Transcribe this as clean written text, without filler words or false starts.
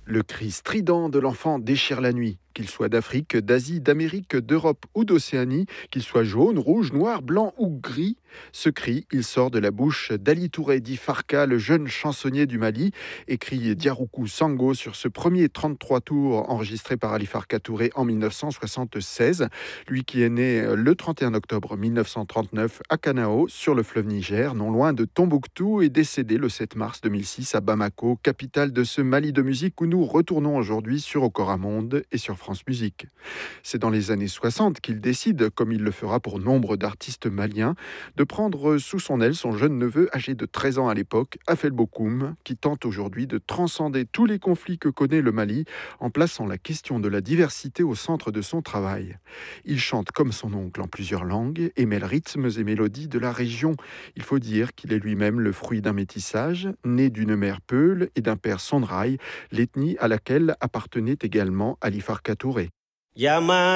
Le cri strident de l'enfant déchire la nuit. Qu'il soit d'Afrique, d'Asie, d'Amérique, d'Europe ou d'Océanie, qu'il soit jaune, rouge, noir, blanc ou gris, ce cri, il sort de la bouche d'Ali Touré dit Farka, le jeune chansonnier du Mali, écrit Diaroukou Sango sur ce premier 33 tours enregistré par Ali Farka Touré en 1976. Lui qui est né le 31 octobre 1939 à Kanao, sur le fleuve Niger, non loin de Tombouctou, est décédé le 7 mars 2006 à Bamako, capitale de ce Mali de musique où nous retournons aujourd'hui sur Okoramonde et sur France Musique. C'est dans les années 60 qu'il décide, comme il le fera pour nombre d'artistes maliens, de prendre sous son aile son jeune neveu âgé de 13 ans à l'époque, Afel Bokoum, qui tente aujourd'hui de transcender tous les conflits que connaît le Mali en plaçant la question de la diversité au centre de son travail. Il chante comme son oncle en plusieurs langues et mêle rythmes et mélodies de la région. Il faut dire qu'il est lui-même le fruit d'un métissage, né d'une mère Peul et d'un père Sonraï, l'ethnie à laquelle appartenait également Ali Farka Touré.